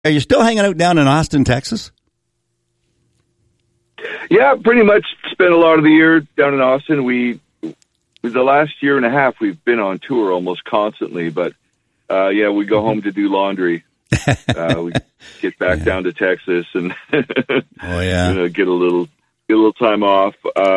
Are you still hanging out down in Austin, Texas? Yeah, pretty much spent a lot of the year down in Austin. The last year and a half, we've been on tour almost constantly, but we go home to do laundry. We get back down to Texas and get a little time off.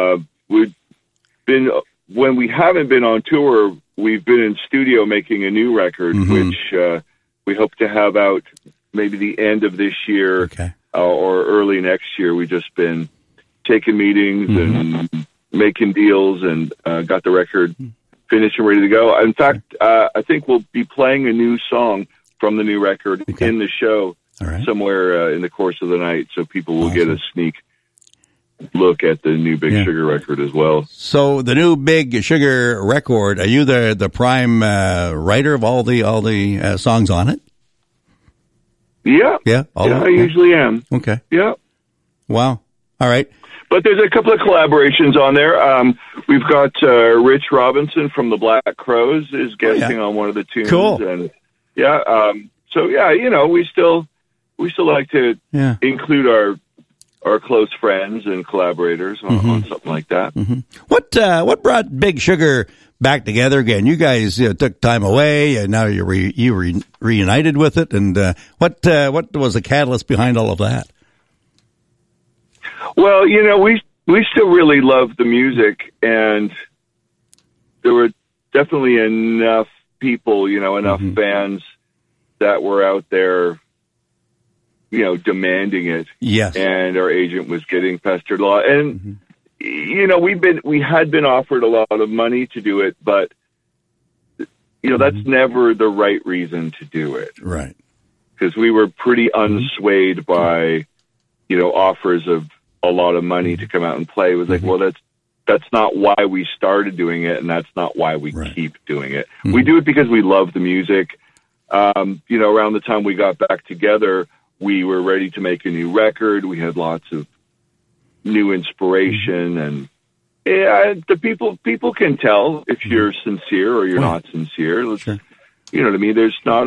When we haven't been on tour, we've been in studio making a new record, which we hope to have out maybe the end of this year or early next year. We've just been taking meetings and making deals and got the record finished and ready to go. In fact, I think we'll be playing a new song from the new record in the show somewhere in the course of the night, so people will get a sneak look at the new Big Sugar record as well. So the new Big Sugar record, are you the prime writer of all the songs on it? Yeah. I usually am. Okay. Yeah. Wow. All right. But there's a couple of collaborations on there. We've got Rich Robinson from the Black Crowes is guesting on one of the tunes. Cool. And we still like to include our close friends and collaborators on something like that. What brought Big Sugar back together again? You guys took time away, and now you reunited with it. And what was the catalyst behind all of that? Well, we still really love the music, and there were definitely enough people, enough fans that were out there, demanding it. Yes. And our agent was getting pestered a lot. And, we had been offered a lot of money to do it, but, that's never the right reason to do it. Right. Because we were pretty unswayed by, offers of a lot of money to come out and play. It was like, well, that's not why we started doing it, and that's not why we keep doing it. We do it because we love the music. Around the time we got back together, we were ready to make a new record. We had lots of new inspiration, and the people can tell if you're sincere or you're not sincere. You know what I mean? There's not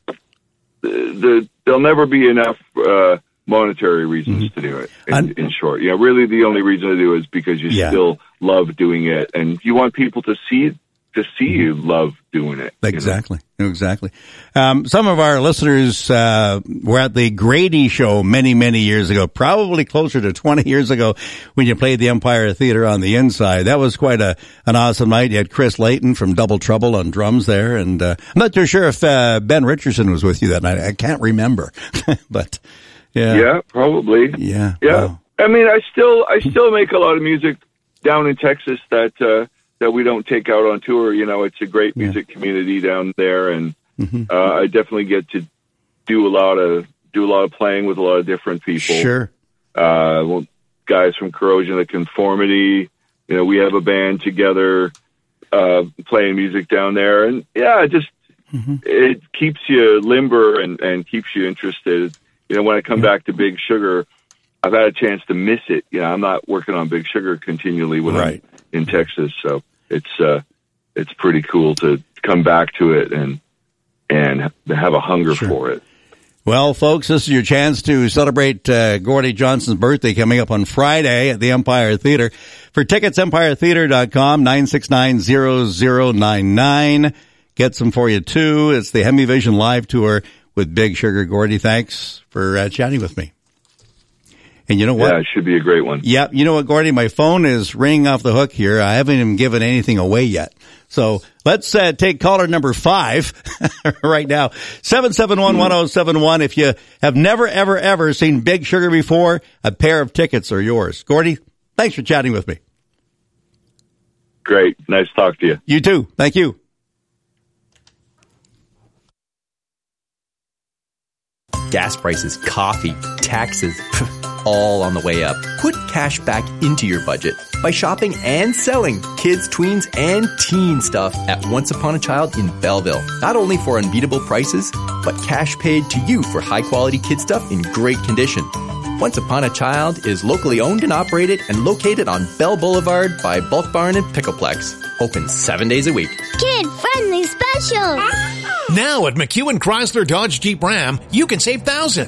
there'll never be enough monetary reasons to do it. In short, really the only reason to do it is because you still love doing it, and you want people to see you love doing it. Exactly. Some of our listeners were at the Grady Show many, many years ago, probably closer to 20 years ago, when you played the Empire Theater on the inside. That was quite an awesome night. You had Chris Layton from Double Trouble on drums there, and I'm not too sure if Ben Richardson was with you that night. I can't remember, but yeah, probably. Yeah. Wow. I mean, I still make a lot of music down in Texas that we don't take out on tour. It's a great music community down there, and I definitely get to do a lot of playing with a lot of different people. Sure. Guys from Corrosion of Conformity. We have a band together playing music down there, and it keeps you limber and keeps you interested. When I come back to Big Sugar, I've had a chance to miss it. I'm not working on Big Sugar continually when I'm in Texas, so it's pretty cool to come back to it and have a hunger for it. Well, folks, this is your chance to celebrate Gordie Johnson's birthday coming up on Friday at the Empire Theater. For tickets, empiretheater.com, 969-0099. Get some for you, too. It's the Hemi Vision Live Tour with Big Sugar. Gordie, thanks for chatting with me. And you know what? Yeah, it should be a great one. Yeah, you know what, Gordie? My phone is ringing off the hook here. I haven't even given anything away yet. So let's take caller number 5 right now. 771-1071. If you have never, ever, ever seen Big Sugar before, a pair of tickets are yours. Gordie, thanks for chatting with me. Great. Nice to talk to you. You too. Thank you. Gas prices, coffee, taxes, all on the way up. Put cash back into your budget by shopping and selling kids, tweens, and teen stuff at Once Upon a Child in Belleville. Not only for unbeatable prices, but cash paid to you for high-quality kid stuff in great condition. Once Upon a Child is locally owned and operated and located on Bell Boulevard by Bulk Barn and Pickleplex. Open 7 days a week. Kid-friendly special. Now at McEwen Chrysler Dodge Jeep Ram, you can save thousands.